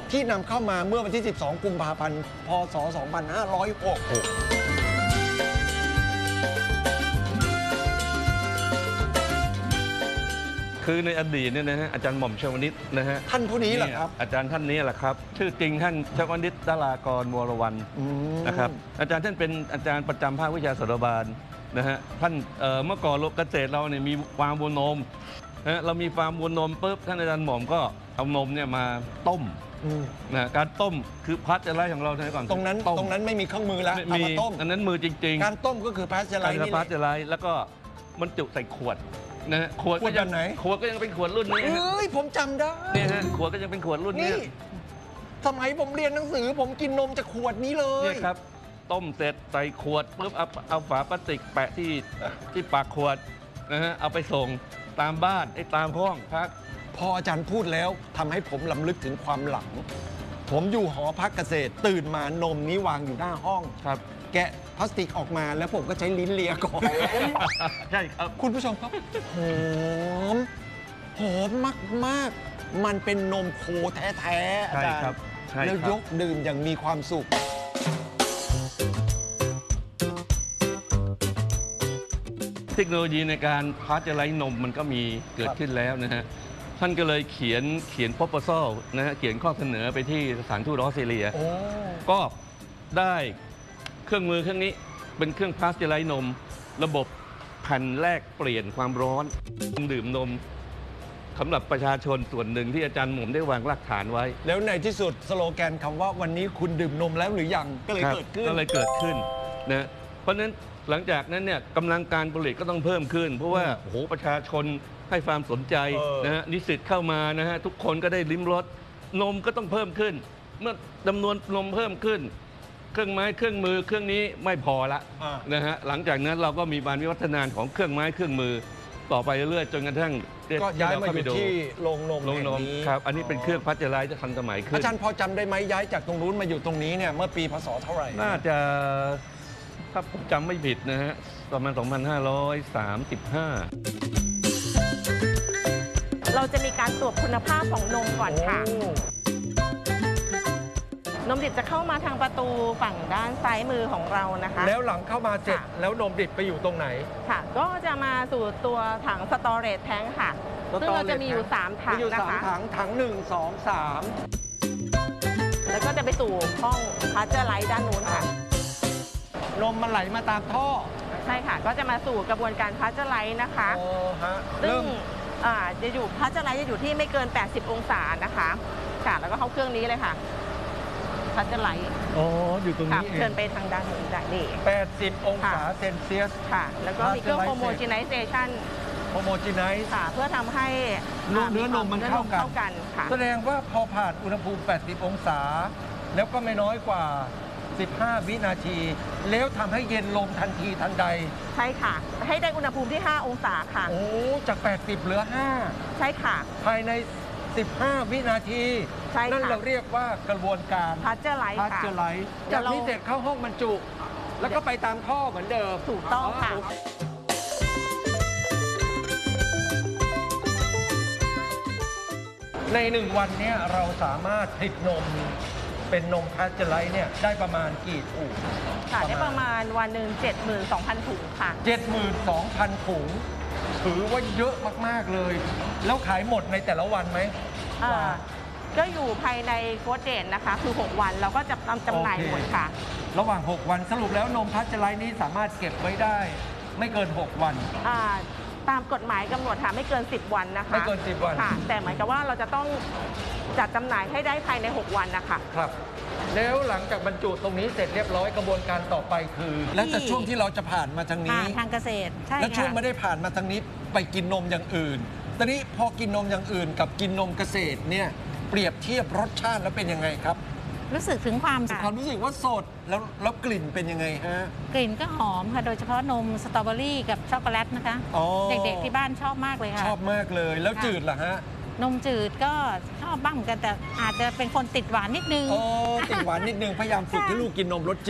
ที่นำเข้ามาเมื่อวันที่ 12 กุมภาพันธ์ พ.ศ. 2566 คือในอดีตเนี่ยนะฮะอาจารย์หม่อมชวนิตนะฮะท่านผู้นี้แหละครับอาจารย์ท่านนี้แหละครับชื่อจริงท่านชวนิตดารากรวรวรรณนะครับอาจารย์ท่านเป็นอาจารย์ประจำภาควิชาสัตวบาลนะฮะท่านเมื่อก่อนเกษตรเราเนี่ยมีฟาร์มวัวนมนะเรามีฟาร์มวัวนมปุ๊บท่านอาจารย์หม่อมก็เอานมเนี่ยมาต้มนะการต้มคือพัชอะไรของเราในก่อนตรงนั้นไม่มีเครื่องมือแล้วเอามาต้มอันนั้นมือจริงๆการต้มก็คือพัชอะไรนี่พัชอะไรแล้วก็บรรจุใส่ขวดนะขวดก็ยังไหนขวดก็ยังเป็นขวดรุ่นนี้ผมจำได้เนี่ยฮะขวดก็ยังเป็นขวดรุ่นนี้สมัยผมเรียนหนังสือผมกินนมจากขวดนี้เลยเนี่ยครับต้มเสร็จใส่ขวดปุ๊บเอาฝาพลาสติกแปะที่ปากขวดนะฮะเอาไปส่งตามบ้านตามห้องพักพออาจารย์พูดแล้วทำให้ผมลำลึกถึงความหลังผมอยู่หอพักเกษตรตื่นมานมนี้วางอยู่หน้าห้องครับแกะพลาสติกออกมาแล้วผมก็ใช้ลิ้นเลียก่อนใช่ครับคุณผู้ชมครับหอมมากๆมันเป็นนมโคแท้ๆอาจารย์แล้วยกดื่มอย่างมีความสุขเทคโนโลยีในการพาสเจอไรซ์นมมันก็มีเกิดขึ้นแล้วนะฮะท่านก็เลยเขียน proposal นะฮะเขียนข้อเสนอไปที่สถานทูตออสเตรเลียก็ได้เครื่องมือเครื่องนี้เป็นเครื่องพาสเจอไรซ์นมระบบแผ่นแลกเปลี่ยนความร้อนดื่มนมสำหรับประชาชนส่วนหนึ่งที่อาจารย์หม่อมได้วางรากฐานไว้แล้วในที่สุดสโลแกนคำว่าวันนี้คุณดื่มนมแล้วหรือยังก็เลยเกิดขึ้นนะเพราะฉะนั้นหลังจากนั้นเนี่ยกำลังการผลิตก็ต้องเพิ่มขึ้นเพราะว่าโอ้โหประชาชนให้ความสนใจนะฮะนิสิตเข้ามานะฮะทุกคนก็ได้ลิ้มรสนมก็ต้องเพิ่มขึ้นเมื่อจำนวนนมเพิ่มขึ้นเครื่องไม้เครื่องมือเครื่องนี้ไม่พอละนะฮะหลังจากนั้นเราก็มีการวิวัฒนาของเครื่องไม้เครื่องมือต่อไปเรื่อยๆจนกระทั่งก็ย้ายมาอยู่ที่โรงนมนี้ครับอันนี้เป็นเครื่องพัชเจอไรซ์จะทันสมัยขึ้นอาจารย์พอจำได้ไหมย้ายจากตรงนู้นมาอยู่ตรงนี้เนี่ยเมื่อปีพ.ศ. เท่าไหร่น่าจะถ้าผมจำไม่ผิดนะฮะประมาณ 2535 เราจะมีการตรวจคุณภาพของนมก่อนค่ะนมดิบจะเข้ามาทางประตูฝั่งด้านซ้ายมือของเรานะคะแล้วหลังเข้ามาเสร็จแล้วนมดิบไปอยู่ตรงไหนค่ะก็จะมาสู่ตัวถังสตอเรจแทงค่ะซึ่งเราจะมีอยู่3ถังนะคะถัง1 2 3 แล้วก็จะไปสู่ห้องพาสเจอไรซ์ด้านนู้นค่ะนมมันไหลมาตามท่อใช่ค่ะก็จะมาสู่กระบวนการพาสเจอไรซ์นะคะซึ่งจะอยู่พาสเจอไรซ์จะอยู่ที่ไม่เกิน80องศานะคะค่ะแล้วก็เข้าเครื่องนี้เลยค่ะพาสเจอไรซ์อยู่ตรงนี้เชิญไปทางด้านนี้ได้นี่ 80องศาเซนเซียสค่ะแล้วก็มีเครื่องโฮโมจีไนเซชันค่ะเพื่อทำให้เนื้อนมมันเข้ากันค่ะแสดงว่าพอผ่านอุณหภูมิ80องศาแล้วก็ไม่น้อยกว่า15วินาทีแล้วทำให้เย็นลงทันทีทันใดใช่ค่ะให้ได้อุณหภูมิที่5องศาค่ะจาก80เหลือ5 ใช่ค่ะภายใน15วินาทีนั่นเราเรียกว่ากระบวนการพาสเจอไรซ์ค่ะจากนี้เสร็จเข้าห้องบรรจุแล้วก็ไปตามท่อเหมือนเดิมถูกต้องค่ะใน1วันนี้เราสามารถผลิตนมเป็นนมพาสเจอไรซ์เนี่ยได้ประมาณกี่ถุงค่ะได้ประมาณวันหนึ่ง72,000 ถุงค่ะ 72,000 ถุงถือว่าเยอะมากๆเลยแล้วขายหมดในแต่ละวันไหมก็อยู่ภายในโค้ดเด่นนะคะคือ6วันเราก็จะจำหน่ายหมดค่ะระหว่าง6วันสรุปแล้วนมพาสเจอไรซ์นี้สามารถเก็บไว้ได้ไม่เกิน6วันตามกฎหมายกำหนดค่ะไม่เกิน10วันนะคะไม่เกิน10วันค่ะแต่หมายความว่าเราจะต้องจัดจำหน่ายให้ได้ภายใน6วันนะคะครับแล้วหลังจากบรรจุตรงนี้เสร็จเรียบร้อยกระบวนการต่อไปคือแล้วแต่ช่วงที่เราจะผ่านมาทางนี้ทางเกษตรใช่แล้วช่วงไม่ได้ผ่านมาทางนี้ไปกินนมอย่างอื่นตอนนี้พอกินนมอย่างอื่นกับกินนมเกษตรเนี่ยเปรียบเทียบรสชาติแล้วเป็นยังไงครับรู้สึกถึงความรู้สึกว่าสดแล้วกลิ่นเป็นยังไงฮะกลิ่นก็หอมค่ะโดยเฉพาะนมสตรอเบอรี่กับช็อกโกแลตนะคะเด็กๆที่บ้านชอบมากเลยค่ะชอบมากเลยแล้วจืดล่ะฮะนมจืดก็ชอบบ้างเหมือนกันแต่อาจจะเป็นคนติดหวานนิดนึงติดหวานนิดนึงพยายามฝึกให้ลูกกินนมรสจืด